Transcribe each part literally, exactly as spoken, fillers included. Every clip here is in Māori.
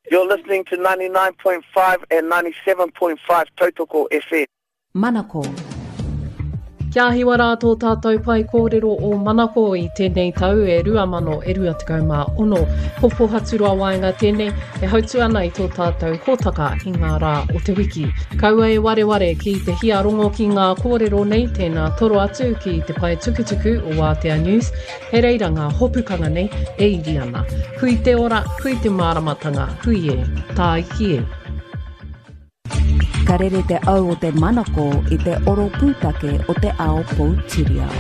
You're listening to ninety-nine point five and ninety-seven point five Tautoko F M. Manako. Kia hiwa rātō tātou pai kōrero o Manako i tēnei tau e rua mano e rua tekau mā ono. Popo haturua waenga tēnei e hautu ana i tō tātou hōtaka i ngā rā o te wiki. Kaua e ware ware ki te hia rongo ki ngā kōrero nei tēnā toro atu ki te pai tukutuku o Aotea News. He reira ngā hopukanga nei e iri ana. Hui te ora, hui te māramatanga, hui e, tā iki e. Ka rere te au o te Manako i te oro pūtake o te ao Poutirihau.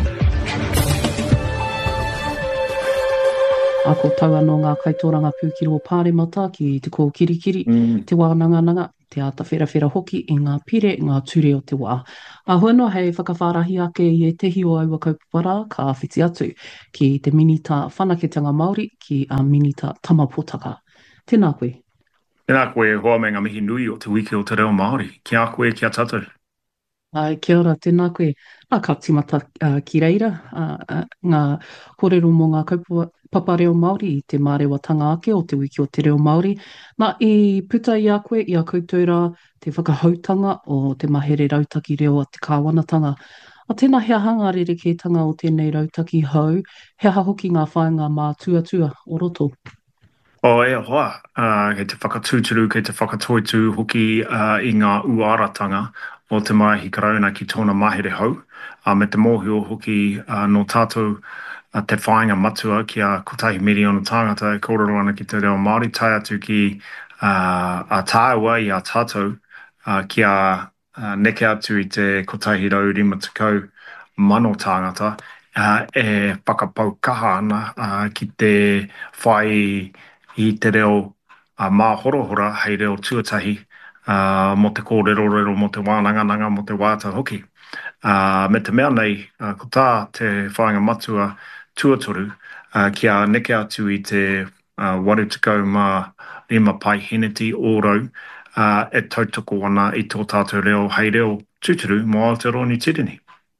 Ako tau anō ngā kaitoranga pūkiro pāremata ki te kōkirikiri, mm. te wānanga-nanga, te ata whera-whera hoki i ngā pire, ngā ture o te wā. A hoanoa hei whakawhārahi ake i e tehi o aua kaupapara ka whiti atu ki te minita whanaketanga Māori ki a minita tamapotaka. Tēnā koe. Tēnā koe hoa me ngā mihi nui o te wiki o te reo Māori. Kia koe, kia tātou. Ai, kia ora, tēnā koe. A ka timata uh, ki reira, uh, uh, ngā kōrero mō ngā kaupapa reo Māori i te mārewatanga ake o te wiki o te reo Māori. Nā i puta i a koe, i a koutura te whakahautanga o te mahere rautaki reo a te kāwanatanga. A tēnā hea hangarere ke tanga o tēnei rautaki hau, hea hoki ngā whāinga mā tuatua o roto. O ea hoa, uh, kei te whakatūturu, kei te whakatoitu hoki uh, i ngā uaratanga o te mahi karauna ki tōna mahere hau. Uh, me te mōhio hoki uh, no tātou uh, te whāinga matua ki a kotahi miliona tāngata e kōrero ana ki te reo Māori, tai atu ki uh, a tāua i a tātou uh, ki a uh, neke atu i te kotahi rau rima tukau mano tāngata uh, e whakapau kaha ana uh, ki te whai i te reo uh, mā horohora hei reo tuatahi uh, mo te kōrero-rero, mo te wānanga-nanga, mo te wāta hoki. Uh, me te mea nei, uh, ko tā te whāinga matua tuatoru uh, ki a neke atu i te uh, warutikau mā rima pai heneti ōrau uh, e tautoko ana i tō tātou reo hei reo tūturu mo Aotearoa New Zealand.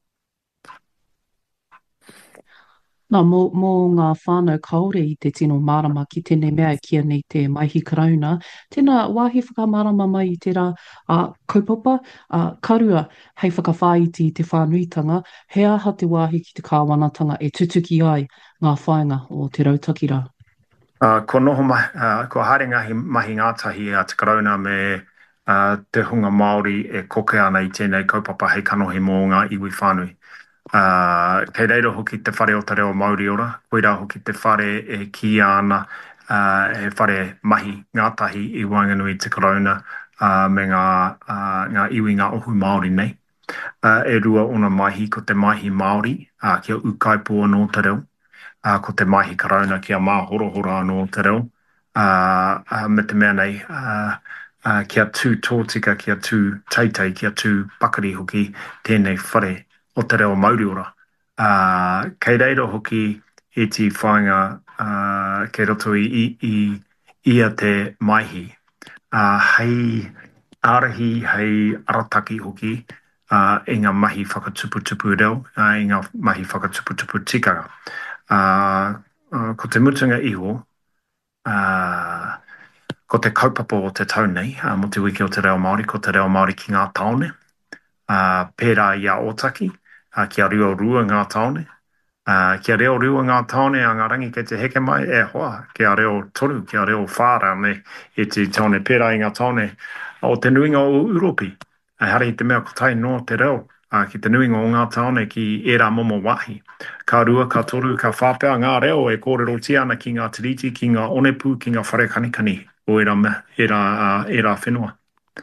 Nā, mō, mō ngā whānau kaore i te tino marama ki tēnei mea kia nei te maihi karauna, tēnā wāhi whakamārama mai i tērā a kaupapa, a karua hei whakawhāiti i te whānuitanga, he aha te wāhi ki te kāwanatanga e tutuki ai ngā whāinga o te rautaki rā. Uh, ko noho mahi, uh, ko haere ngahi mahi ngātahi a te karauna me uh, te hunga Māori e koke ana i tēnei kaupapa hei kanohi mō ngā iwi whānui. Uh, kei reira hoki te whare o te reo Māori ora, koira hoki te whare e ki ana uh, e whare mahi ngātahi i Wainganui te karauna uh, me ngā, uh, ngā iwi ngā ohu Māori nei. Uh, e rua ona mahi ko te mahi Māori uh, kia ukaipua no te reo, uh, ko te mahi karauna kia mā horohora no te reo, uh, uh, me te mea nei, uh, uh, kia tū tōtika, kia tū teitei, kia tū pakari hoki tēnei whare o te reo Māoriora. Uh, kei reira hoki e ti whāinga uh, kei roto i, i, i ia te maihi. Uh, hei arahi, hei arataki hoki uh, i ngā mahi whakatuputupu reo, uh, i ngā mahi whakatuputupu tikanga. Uh, uh, ko te mutunga iho, uh, ko te kaupapa o te tau nei, uh, mo te wiki o te reo Māori, ko te reo Māori ki ngā taone, uh, pērā i a otaki, Uh, kia reo rua ngā taone. Uh, kia reo rua ngā taone a ngā rangi kei te heke mai, e hoa, kia reo toru, kia reo whāra me e te taone pērā i ngā taone o te nuinga o Uropi. E hare i te mea kotai no te reo, uh, ki te nuinga o ngā taone ki era momo wahi. Ka rua, ka toru, ka whāpea ngā reo e kōrero ti ana ki ngā tiriti, ki ngā onepu, ki ngā whare kanikani o era, era, uh, era whenua.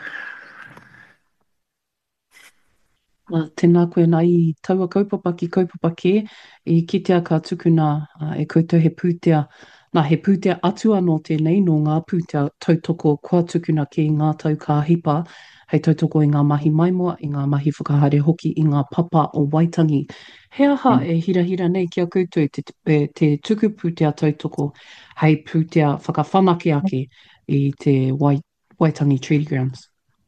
Uh, tēnā koe nā i taua kaupapa ki kaupapa ke, i kitea ka tukuna uh, e koutou he pūtea, nā he pūtea atu anō tēnei no ngā pūtea tautoko kua tukuna ki ngā tau ka hipa, hei tautoko i ngā mahi maimoa, i ngā mahi whakahaere hoki, i ngā papa o Waitangi. He aha mm. e hira hira nei kia koutou te, te, te tuku pūtea tautoko, hei pūtea whakawhanake ake i te Wai, Waitangi Treaty Grounds.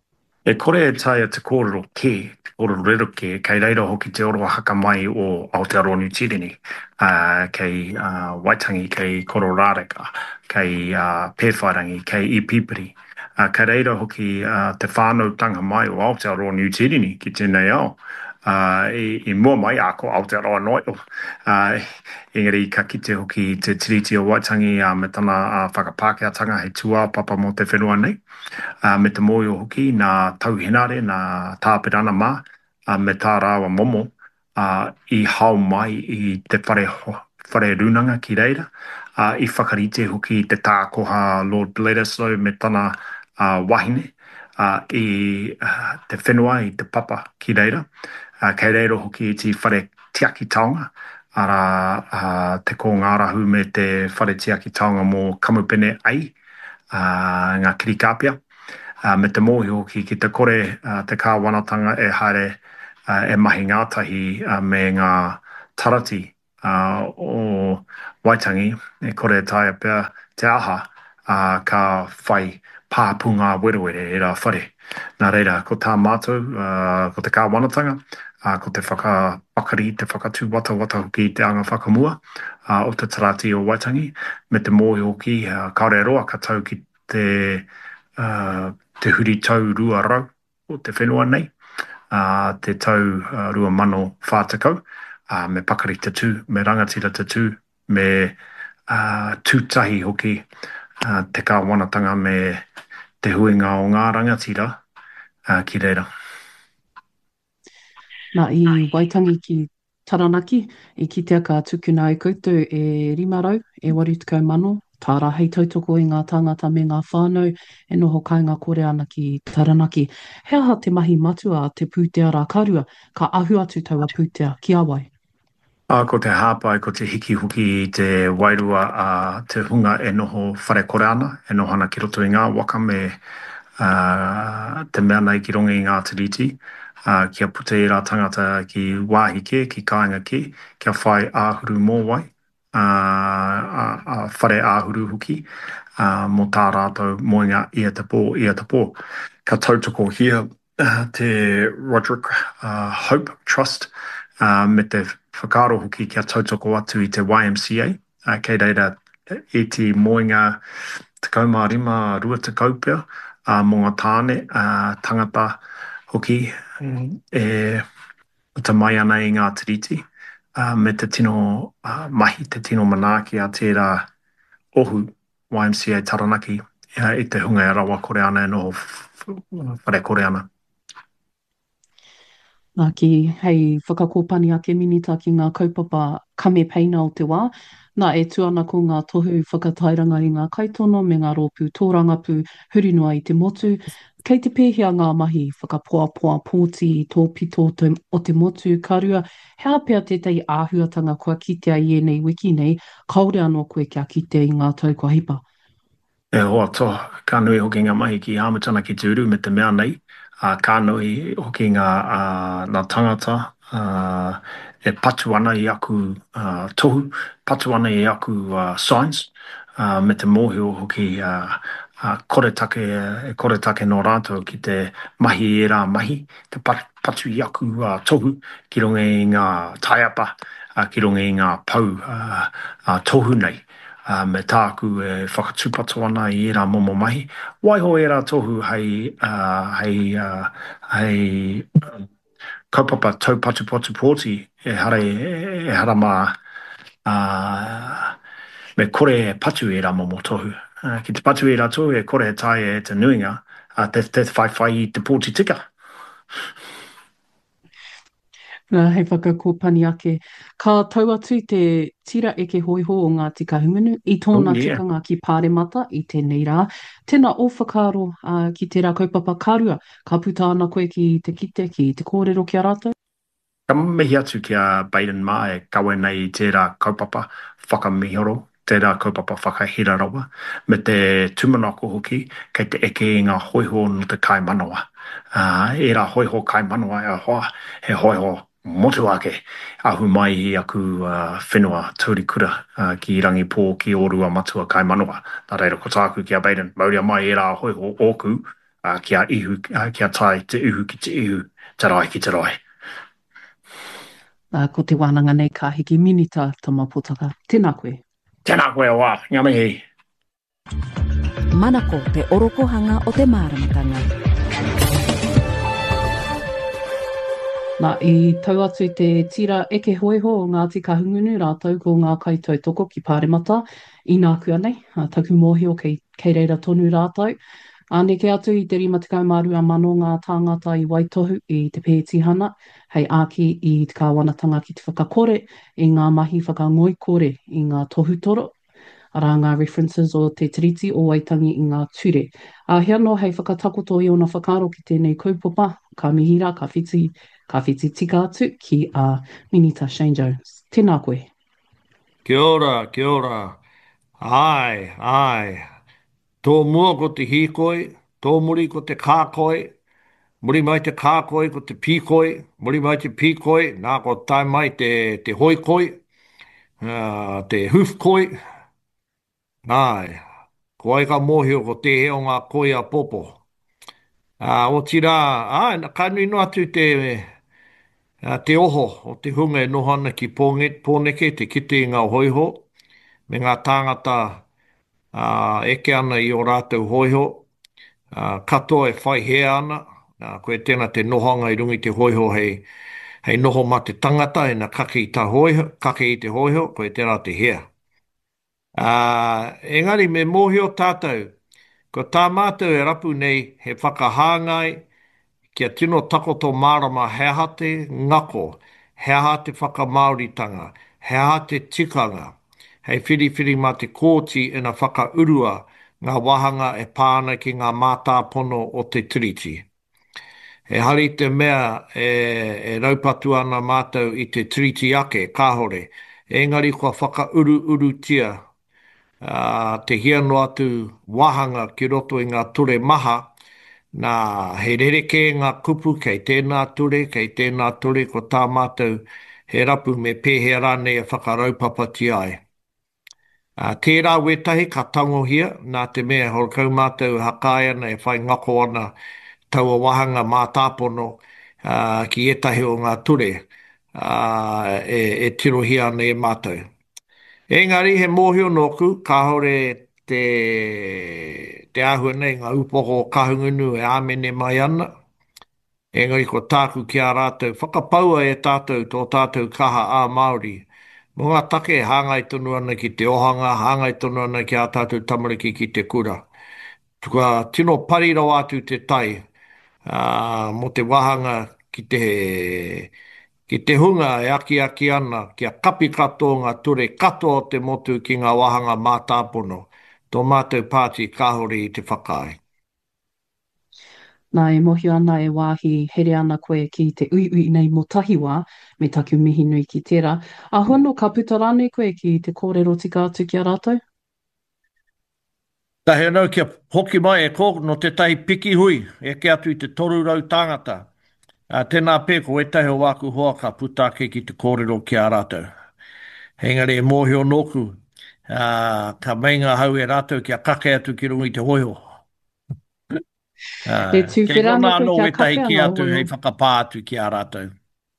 E kore e taia te kōrero ke, te kōrero rero ke, kei reira hoki te oro haka mai o Aotearoa New Zealand, uh, kei uh, Waitangi, kei Kororareka, kei uh, Pēwhairangi, kei Ipipiri. Uh, kei reira hoki uh, te whānau tanga mai o Aotearoa New Zealand ki tēnei ao. Uh, i, i mua mai a ko Aotearoa noi o. Uh, engari ka kite hoki te tiriti o Waitangi uh, me tana uh, whakapākeatanga he tua papa mo te whenua nei. Uh, me te moio hoki nā tauhenare, nā tāpirana mā, uh, me tā rāwa momo uh, i hau mai i te whare, whare runanga ki reira. Uh, I whakarite hoki te tākoha Lord Bledisloe me tana uh, wahine uh, i uh, te whenua i te papa ki reira. Uh, kei reira hoki i te whare tiaki taonga, ara uh, te ko ngārahu me te whare tiaki taonga mō kamupene ai, uh, ngā kirikāpia. Uh, me te mōhi hoki ki te kore uh, te kāwanatanga e haere uh, e mahi ngātahi uh, me ngā tarati uh, o Waitangi, e kore taia pia te aha uh, ka whai pāpunga werewere e rā whare. Nā reira, ko tā mātou, uh, ko te kāwanatanga, uh, ko te whakapakari, te whakatū wata wata hoki te anga whakamua uh, o te tarati o Waitangi, me te mōhi hoki uh, kaore roa ka tau ki te uh, te huri tau rua rau o te whenua nei, uh, te tau uh, rua mano whātakau, uh, me pakari te tū, me rangatira te tū, me uh, tūtahi hoki uh, te kāwanatanga me te huinga o ngā rangatira uh, ki reira. Nā i Waitangi ki Taranaki, i kitea ka tukuna i koutou e rimarau, e warutukau mano, tā rā hei tautoko i ngā tāngata me ngā whānau, e noho kāinga kore ana ki Taranaki. He aha te mahi matua te pūtea rā karua, ka ahu atu taua pūtea ki awai? A ko te hāpai, ko te hiki huki i te wairua a te hunga e noho whare kore ana, e noho ana ki roto i ngā waka me uh, te mea nei ki rongi i ngā tiriti, uh, kia pute i rā tangata ki wāhi ke, ki kāinga ke, kia whai āhuru mō wai, uh, a, a whare āhuru huki, uh, mō tā rātou moinga ia te pō, ia te pō. Ka tautoko hia uh, te Roderick uh, Hope Trust, uh, me te whakaro hoki kia tautoko atu i te Y M C A, uh, kei reira e te moinga te kaumā rima rua te kaupea, uh, mō ngā tāne uh, tangata hoki e te mai ana i ngā tiriti, uh, me te tino uh, mahi, te tino manaaki a tērā ohu Y M C A Taranaki, uh, i te hunga e rawa kore ana e noho whare kore ana. Nā ki hei whakakōpani ake minita ki ngā kaupapa kame peina o te wā, nā e tuana ko ngā tohu whakatairanga i ngā kaitono me ngā rōpū tōrangapū huri noa i te motu. Kei te pēhea ngā mahi whakapoapoa pōti i tō pito te, o te motu karua, hea pēr tētai āhuatanga kua kitea i e nei wiki nei, kaore anō koe kia kite i ngā tau kua hipa. E hoa tō, ka nui hoki ngā mahi ki Āmatana ki Tūru me te mea nei, uh, ka nui hoki ngā, uh, ngā tangata uh, e patu ana i aku uh, tohu, patu ana i aku uh, science, uh, me te mōhio hoki uh, uh, kore take, e kore take no rātou ki te mahi e rā mahi, te patu i aku uh, tohu, ki runga i ngā taiapa, uh, ki runga i ngā pau uh, uh, tohu nei. Uh, me tāku e whakatūpato ana i era momo mahi. Waiho e rā tohu hei, uh, hei, uh, hei um, kaupapa tau patu patu pōti e hara, e hara mā uh, me kore e patu e rā momo tohu. Uh, ki te patu e rā tohu e kore e tai e te nuinga, uh, te, te whai whai i te pōti tika. Nā hei whakakōpani ake. Ka tau atu te tira eke hoiho o ngā tika hungunu i tōna Oh, yeah. tikanga ki Pāremata i tēnei rā. Tēnā o whakaro uh, ki tērā kaupapa kārua. Ka puta ana koe ki te kite, ki te kōrero ki a rātou? Ka mihi atu ki a Baden mā e kawe nei i tērā kaupapa whakamihoro, tērā kaupapa whakahira rawa, me te tumanako hoki, kei te eke i ngā hoiho no te kai manawa. Uh, e rā hoiho kai manawa e hoa, he hoiho motu ake, ahu mai i aku uh, whenua Tūrikura uh, ki rangi pō ki Orua matua kai manawa. Tā reira ko tāku ki a Baden, mauria mai e rā hoiho ōku, uh, kia ihu, uh, kia tai te ihu ki te ihu, te rai ki te rai. Uh, ko te wānanga nei ka hiki minita tama potaka. Tēnā koe. Tēnā koe wā, ngā mihi. Manako te orokohanga o te māramatanga. Nā, i tau atu te tira eke hoiho o Ngāti Kahungunu rātou ko ngā kaitou toko ki Pāremata i nā kua nei, taku mōhio kei, kei reira tonu rātou. Aneke atu i te rima tekau mārua mano ngā tāngata i Waitohu i te pētihana, hei āki i te kāwanatanga ki te whakakore, i ngā mahi whakangoi kore i ngā tohutoro, ara ngā references o te tiriti o Waitangi i ngā ture. A hea no hei whakatakoto i ona whakaro ki tēnei kaupapa, ka mihira, ka whiti, ka whiti tika atu ki a uh, Minita Shane Jones. Tēnā koe. Kia ora, kia ora. Ai, ai. Tō mua ko te hīkoi, tō muri ko te kākoi, muri mai te kākoi ko te pīkoi, muri mai te pīkoi, nā ko tai mai te, te hoikoi, uh, te hufkoi. Ai, ko ai ka mōhio ko te heo ngā koi a popo. Uh, o tira, ai, na kanui no atu te, uh, te oho o te hunga e nohana ki pōnge, pōneke, te kite i ngā hoiho, me ngā tāngata uh, eke ana i o rātou hoiho, uh, katoa e whai hea ana, uh, koe tēnā te nohanga i rungi te hoiho hei, hei noho ma te tangata, e na kake i, ta hoiho, kake i te hoiho, koe tēnā te hea. Uh, engari me mōhio tātou, ko tā mātou e rapu nei he whakahāngai kia tino takoto mārama hea te ngako, hea te whakamauritanga, hea te tikanga, hei whiriwhiri mā te kōti e na whakaurua ngā wahanga e pāna ki ngā mātāpono o te tiriti. E hari te mea e, e raupatu ana mātou i te tiriti ake, kāhore, engari kua whakauru uru tia, uh, te hiano atu wahanga ki roto i ngā ture maha, nā he rereke ngā kupu kei tēnā ture, kei tēnā ture ko tā mātou he rapu me pēhea rānei e whakaraupapa ti ai. Uh, tērā wetahi ka tangohia, nā te mea horkau mātou hakai ana e whai ngako ana taua wahanga mā tāpono uh, ki etahi o ngā ture uh, e, e tirohia ana e mātou. Engari he mōhio noku, ka hore te, te ahua nei ngā upoko o kahungunu e āmene mai ana. Engari ko tāku ki a rātou, whakapaua e tātou tō tātou kaha a Māori. Mo ngā take hāngai tonu ana ki te ohanga, hāngai tonu ana ki a tātou tamariki ki te kura. Tukua tino parira atu te tai, uh, mo te wahanga ki te, ki te hunga e aki aki ana, ki a kapi kato ngā ture kato o te motu ki ngā wahanga mātāpono, tō mātou pāti kāhori i te whakai. Nā e mohi ana e wāhi here ana koe ki te ui ui nei mo tahiwa me taku mihi nui ki tērā. A hono ka puta rānei koe ki te kōrero tika atu ki a rātou? Tahi anau kia hoki mai e kō no te tahi piki hui, e ke atu i te toru rau tāngata. Uh, tēnā pē ko e tahi o wāku hoa ka puta ke ki te kōrero ki a rātou. Engari e mōhio noku, uh, ka meinga hau e rātou ki a kake atu ki rungi te hoiho. Uh, e tūwhera ana koe kia kake ki ana atu hei whakapā atu ki a rātou.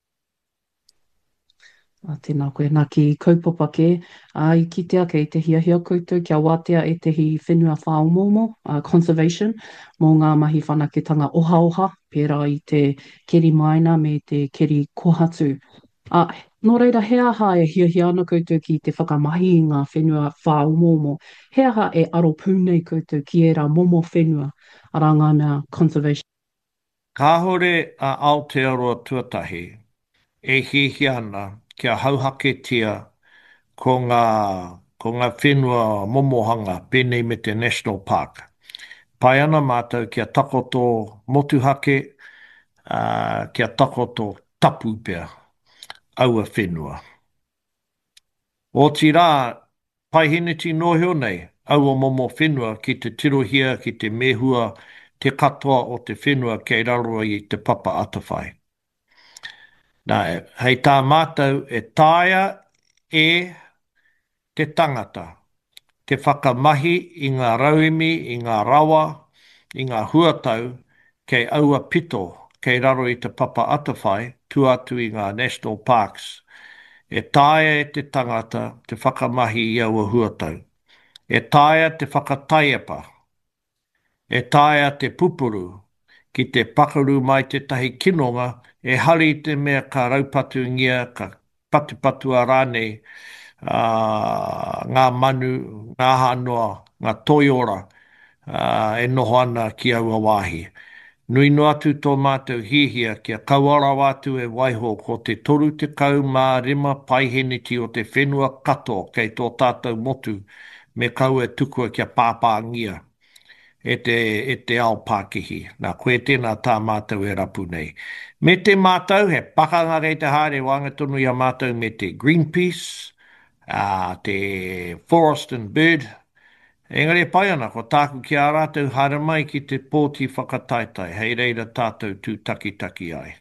A tēnā koe, nā ki kaupapa ke, a i kitea kei te hiahia koutou kia wātea e te hi whenua whaomomo, uh, conservation, mō ngā mahi whanaketanga oha oha, pērā i te keri maina me te keri kohatu. A nō reira, he aha e hiahia ana koutou ki te whakamahi i ngā whenua whaomomo. He aha e aro pūnei koutou ki e rā momo whenua, ara ngā mea conservation. Kāhore a Aotearoa tuatahi, e hihi ana kia hauhaketia ko ngā, ko ngā whenua momohanga pēnei me te National Park. Pai ana mātou kia takoto motuhake, uh, kia takoto tapu pia, aua whenua. O tira, pai hiniti nohio nei, aua momo whenua ki te tirohia, ki te mehua, te katoa o te whenua kei raroa i te papa atawhai. Nā, hei tā mātou e tāia e te tangata, te whakamahi i ngā rauemi, i ngā rawa, i ngā huatau kei aua pito kei raro i te papa atawhai tu atu i ngā national parks. E taia e te tangata te whakamahi i aua huatau. E taia te whakataiapa. E taia te pupuru ki te pakaru mai te tahi kinonga e hari te mea ka raupatu ngia, ka patupatu a rānei, uh, ngā manu, ngā hanoa, ngā toiora, uh, e noho ana ki aua wāhi. Nui no atu tō mātou hihia kia kauara wātu e waiho ko te toru te kau mā rima paiheniti o te whenua kato kei tō tātou motu me kau e tukua kia pāpāngia e te, e te ao Pākihi. Nā koe tēnā tā mātou e rapu nei. Me te mātou he pakanga rei te haere wanga tonu i a mātou me te Greenpeace, uh, te Forest and Bird. Engari pai ana, ko tāku ki a rātou haere mai ki te pōti whakataitai. Hei reira tātou tū taki taki ai.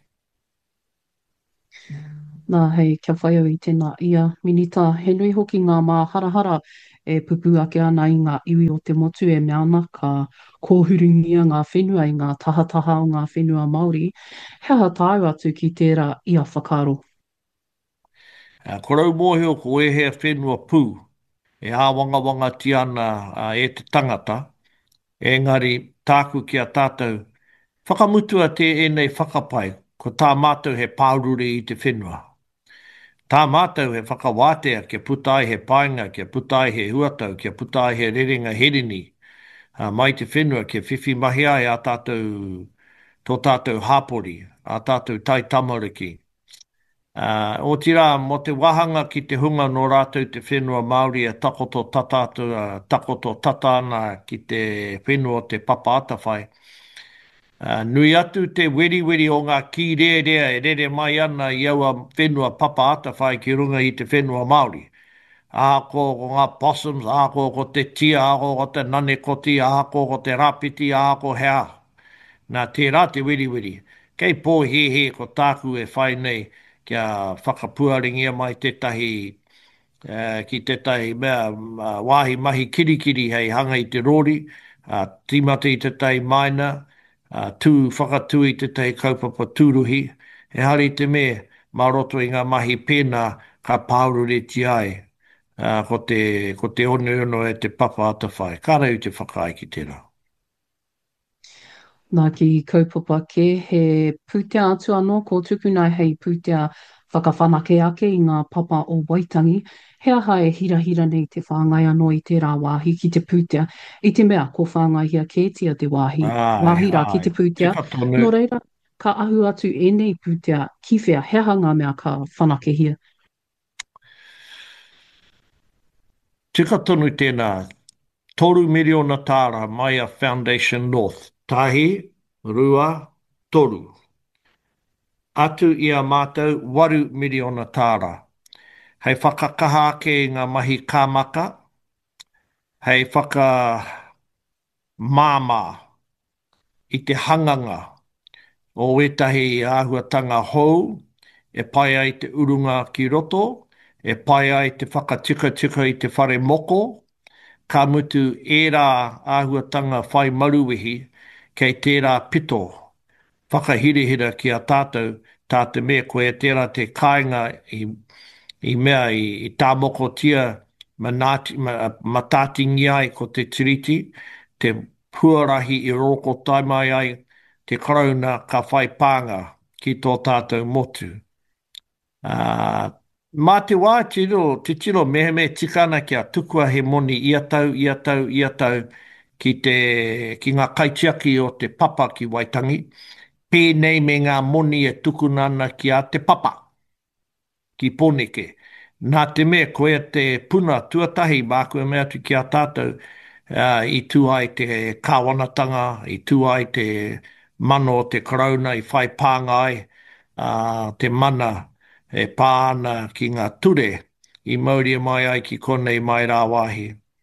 Nā hei, kia whai au i tēnā ia minita. He nui hoki ngā mā harahara e pupu ake ana i ngā iwi o te motu e mea ana ka kōhurungia ngā whenua i ngā tahataha o ngā whenua Māori. He aha tāu atu ki tērā ia whakaro. Uh, ko rau mōhio ko e hea whenua pū, e ā wanga wanga ti ana uh, e te tangata, engari tāku ki a tātou whakamutua te e nei whakapai, ko tā mātou he pāururi i te whenua. Tā mātou he whakawātea kia putai he painga, kia putai he huatau, kia putai he rerenga herini, uh, mai te whenua kia whiwhi mahi ai a tātou, tō tātou hāpori, a tātou tai tamariki. Uh, o tira, mo te wahanga ki te hunga no rātou te whenua Māori e takoto tatatu, uh, takoto tatana ki te whenua te papa atawhai. Uh, nui atu te weri weri o ngā ki rea rea e rere mai ana i aua whenua papa atawhai ki runga i te whenua Māori. Āko ko ngā possums, āko ko te tia, āko ko te nanekoti, āko ko te rapiti, āko hea. Nā tērā te wiri wiri. Kei pō he he ko tāku e whai nei kia whakapuaringia mai tētahi, uh, ki tētahi mea uh, wāhi mahi kirikiri hei hanga i te rori, uh, timata i tētahi maina, uh, tū whakatū i tētahi kaupapa tūruhi, e hari te me maroto i ngā mahi pēnā ka pāurure ti ai, uh, ko te, ko te ono ono e te papa atawhai. Kā rau te whakaai ki tērā? Nā ki kaupapa ke, he pūtea atu anō, ko tukunai hei pūtea whakawhanake ake i ngā papa o Waitangi. He aha e hira hira nei te whāngai anō i tērā wāhi ki te pūtea. I te mea, ko whāngai hia kētia te wāhi, Ai, wāhira ai. ki te pūtea. Nō reira, ka ahu atu e nei pūtea ki whea, he aha ngā mea ka whanake hia. Tika tonu tēnā, toru miriona tāra Maya Foundation North. Tahi, rua, toru. Atu i a mātou, waru miriona tāra. Hei whakakaha ake i ngā mahi kāmaka. Hei whaka māmā i te hanganga o wetahi āhuatanga hou, e pai ai te urunga ki roto, e pai ai te whakatika tika i te whare moko, ka mutu ērā āhuatanga whai maruwihi kei tērā pito. Whakahirihira ki a tātou, tātou mea koe e tērā te kāinga i, i mea i, i tā moko tia manati, ma, matātingi ai ko te tiriti, te puarahi i roko taimai ai, te karauna ka whai pānga ki tō tātou motu. Uh, mā te wā tiro, te tiro mehe me tikana kia tukua he moni ia tau, ia tau, ia tau ki, te, ki ngā kaitiaki o te papa ki Waitangi. Pēnei me ngā moni e tukunana ki a te papa, ki Pōneke. Nā te mea koe te puna tuatahi mākua mea tu ki a tātou uh, i tuai te kāwanatanga, i tuai te mano o te karauna i whai pāngai, uh, te mana e pāna ki ngā ture i mauria mai ai ki konei mai rā wāhi.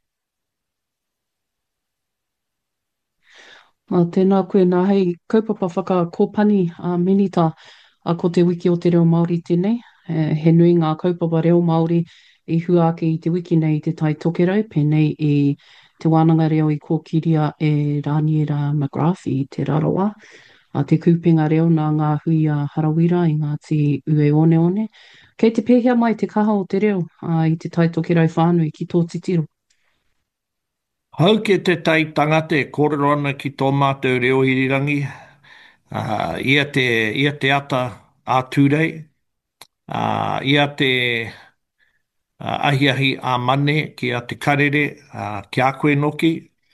Nā tēnā koe nā hei kaupapa whaka kōpani a uh, minita a ko te wiki o te reo Māori tēnei. Uh, he nui ngā kaupapa reo Māori i hua ake i te wiki nei i te tai tokerau, pēnei i te wānanga reo i kōkiria e Raniera McGrath i te raroa. A te kūpinga reo nā ngā hui a Harawira i Ngāti Ue One One. Kei te pēhea mai te kaha o te reo a, i te taitokerau whānui ki tō titiro. Hau ke te tai tangata e kōrero ana ki tō mātou reo hirirangi. Uh, ia, te, ia te ata a tūrei. Uh, ia te uh, ahiahi a mane ki a te karere uh, ki a koe noki.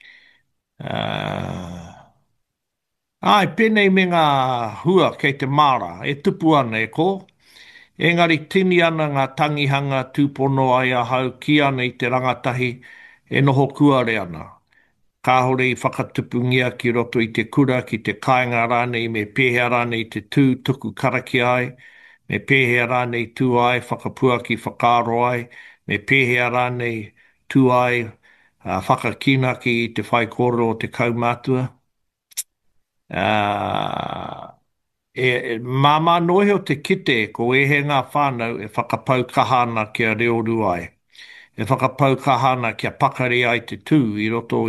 Uh, ai, pēnei me ngā hua kei te māra, e tupu ana e ko. Engari tini ana ngā tangihanga tūpono ai a hau ki ana i te rangatahi e noho kuare ana. Kāhore i whakatupungia ki roto i te kura, ki te kāinga rānei me pēhea rānei te tū tuku karaki ai, me pēhea rānei tū ai, whakapua ki whakaaro ai, me pēhea rānei tū ai, uh, whakakina ki te whai kōrero o te kaumātua. Uh, e, e, māma noe o te kite ko e he ngā whānau e whakapau kahana kia reo ruai. E whakapau kahana kia pakari ai te tū i roto